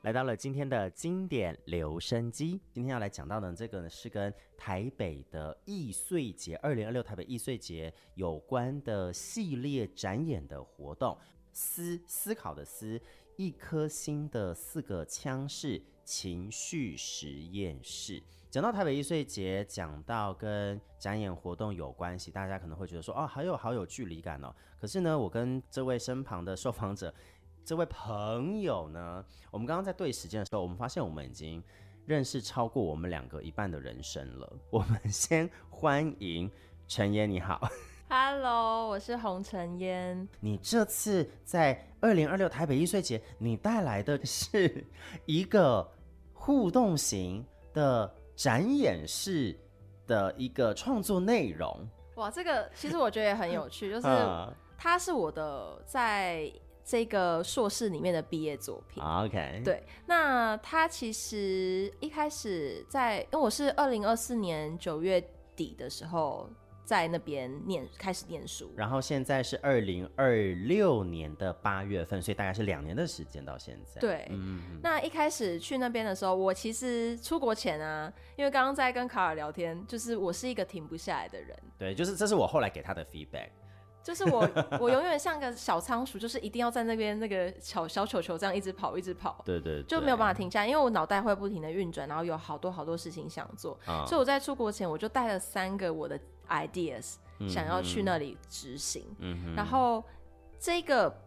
来到了今天的经典留声机。今天要来讲到的这个呢，是跟台北的艺穗节2026台北艺穗节有关的系列展演的活动。思考的思，一颗心的4个腔室情绪实验室。讲到台北艺穗节，讲到跟展演活动有关系，大家可能会觉得说，哦，好有距离感哦。可是呢，我跟这位身旁的受访者，这位朋友呢，我们刚刚在对时间的时候，我们发现我们已经认识超过我们2个一半的人生了。我们先欢迎陈嫣，你好。 Hello， 我是洪晨嫣。 你这次在2026台北艺穗节，你带来的是一个互动型的展演式的一个创作内容。 哇，这个其实我觉得也很有趣，就是它是我的在这个硕士里面的毕业作品。 OK， 对，那它其实一开始因为我是2024年9月底的时候在那边开始念书， 然后现在是2026年的8月份，所以大概是2年的时间到现在。 对，那一开始去那边的时候，我其实出国前啊，因为刚刚在跟卡尔聊天，就是我是一个停不下来的人。 对，就是这是我后来给他的 feedback。 就是我永远像个小仓鼠，就是一定要在那边那个小球球这样一直跑， 对， 就没有办法停下来，因为我脑袋会不停的运转，然后有好多事情想做，所以我在出国前我就带了3个我的 ideas，想要去那里执行，然后这个